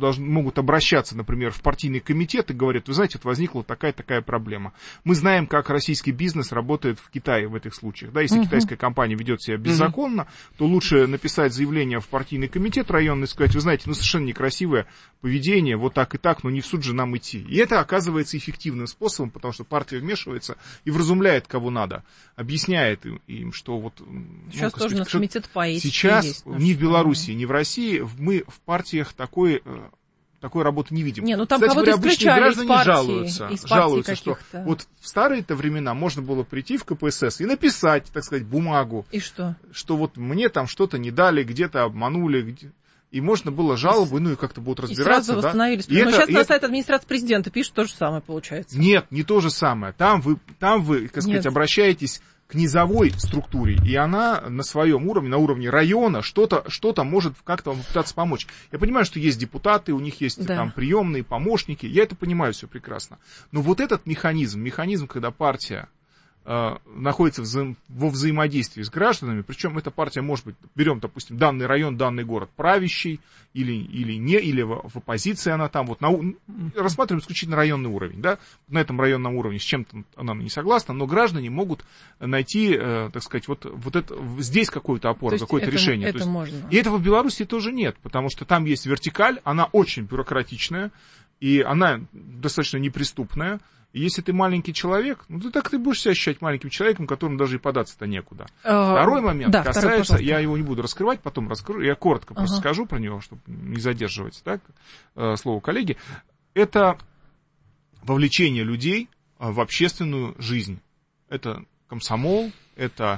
могут обращаться, например, в партийный комитет и говорят: вы знаете, вот возникла такая проблема. Мы знаем, как российский бизнес работает в Китае в этих случаях. Да, если китайская компания ведет себя беззаконно, то лучше написать заявление в партийный комитет районный и сказать: вы знаете, ну совершенно некрасивое поведение, вот так и так, но не в суд же нам идти. И это оказывается эффективным способом, потому что партия вмешивается и вразумляет, кого надо, объясняет им, что вот... Сейчас тоже у нас комитет по этике сейчас есть. Ни в Беларуси, ни в России мы в партиях такой работы не видим. Не, ну там кстати кого-то говоря, обычные граждане жалуются, что каких-то. вот в старые-то времена можно было прийти в КПСС и написать, так сказать, бумагу. И что? Что вот мне там что-то не дали, где-то обманули, и можно было жалобу, ну и как-то будут разбираться. И сразу восстановились. Да? Но сейчас на сайт администрации президента пишут то же самое, получается. Нет, не то же самое. Там вы, так сказать, обращаетесь к низовой структуре, и она на своем уровне, на уровне района, что-то может как-то вам пытаться помочь. Я понимаю, что есть депутаты, у них есть там приемные, помощники, я это понимаю все прекрасно. Но вот этот механизм, когда партия находится во взаимодействии с гражданами, причем эта партия может быть, берем, допустим, данный район, данный город правящий, или в оппозиции она там, рассматриваем исключительно районный уровень, да, на этом районном уровне с чем-то она не согласна, но граждане могут найти, так сказать, вот это, здесь какую-то опору, какое-то решение. Это можно. И этого в Беларуси тоже нет, потому что там есть вертикаль, она очень бюрократичная, и она достаточно неприступная. И если ты маленький человек, ты будешь себя ощущать маленьким человеком, которому даже и податься-то некуда. Второй момент касается, я его не буду раскрывать, потом раскрою, я коротко просто скажу про него, чтобы не задерживать, так, слово коллеги. Это вовлечение людей в общественную жизнь. Это комсомол, это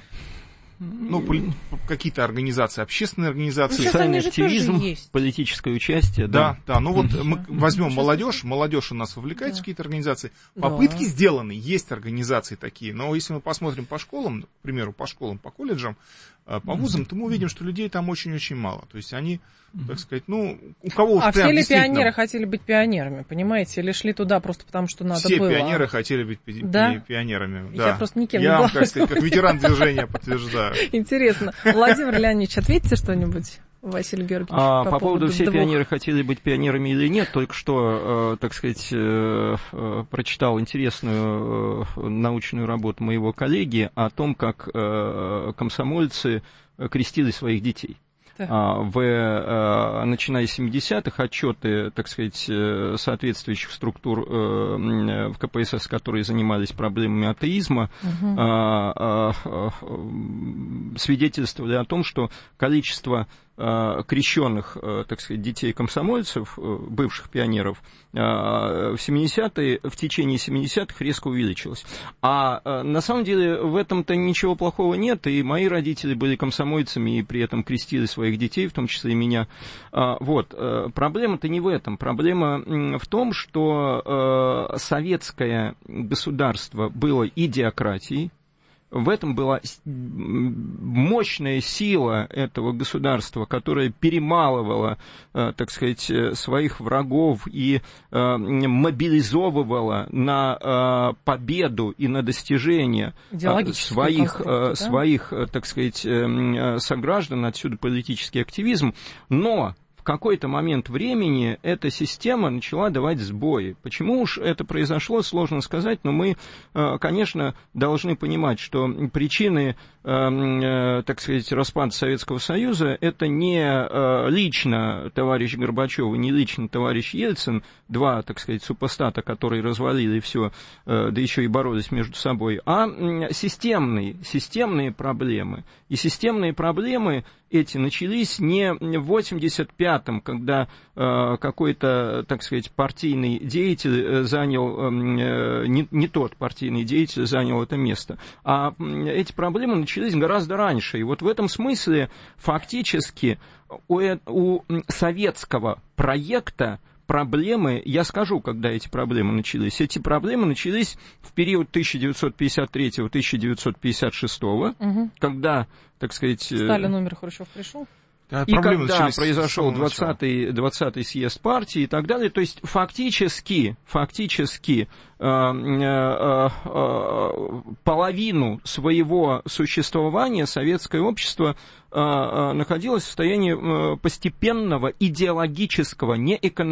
какие-то организации, общественные организации. Социальный активизм, политическое участие. Да. Мы возьмем молодежь у нас вовлекается в какие-то организации. Попытки сделаны, есть организации такие, но если мы посмотрим по школам, к примеру, по колледжам, по вузам, то мы увидим, что людей там очень-очень мало. То есть они, так сказать, у кого уж все ли пионеры хотели быть пионерами, понимаете, или шли туда просто потому, что надо все было? Все пионеры хотели быть пионерами. Я просто никем не была. Я вам, так сказать, как ветеран движения подтверждаю. Интересно. Владимир Леонидович, ответьте что-нибудь? Василий Георгиевич, по поводу все пионеры хотели быть пионерами или нет, только что, так сказать, прочитал интересную научную работу моего коллеги о том, как комсомольцы крестили своих детей. Начиная с 70-х, отчеты, так сказать, соответствующих структур в КПСС, которые занимались проблемами атеизма, свидетельствовали о том, что количество крещенных, так сказать, детей-комсомольцев, бывших пионеров, в течение 70-х резко увеличилось. А на самом деле в этом-то ничего плохого нет, и мои родители были комсомольцами и при этом крестили своих детей, в том числе и меня. Проблема-то не в этом. Проблема в том, что советское государство было идиократией. В этом была мощная сила этого государства, которая перемалывала, так сказать, своих врагов и мобилизовывала на победу и на достижение своих, так сказать, сограждан, отсюда политический активизм, но в какой-то момент времени эта система начала давать сбои. Почему уж это произошло, сложно сказать, но мы, конечно, должны понимать, что причины, так сказать, распада Советского Союза — это не лично товарищ Горбачев, не лично товарищ Ельцин, два, так сказать, супостата, которые развалили все, да еще и боролись между собой, а системные проблемы. И системные проблемы эти начались не в 85-м, когда какой-то, так сказать, партийный деятель занял, не тот партийный деятель занял это место, а эти проблемы начались гораздо раньше. И вот в этом смысле фактически у советского проекта проблемы, я скажу, когда эти проблемы начались. Эти проблемы начались в период 1953-1956, когда, так сказать... Сталин умер, Хрущев пришел. И когда произошел 20-й съезд партии и так далее, то есть фактически половину своего существования советское общество находилось в состоянии постепенного идеологического, не экономического,